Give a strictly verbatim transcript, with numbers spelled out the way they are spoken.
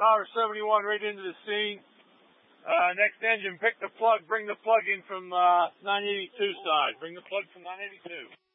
Power seventy-one right into the scene. Uh, next engine, pick the plug, bring the plug in from uh, nine eighty-two side. Bring the plug from nine eighty-two.